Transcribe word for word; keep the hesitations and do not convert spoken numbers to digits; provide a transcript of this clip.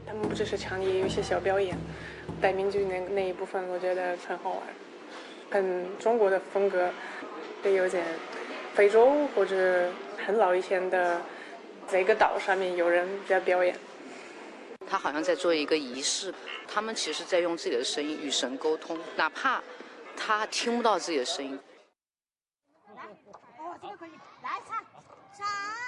他们不只是唱，也有一些小表演，带民剧那那一部分，我觉得很好玩，很中国的风格，也有点非洲或者很老以前的这个岛上面有人在表演。 他好像在做一个仪式，他们其实在用自己的声音与神沟通，哪怕他听不到自己的声音。 来，哦，这个可以，来唱，唱。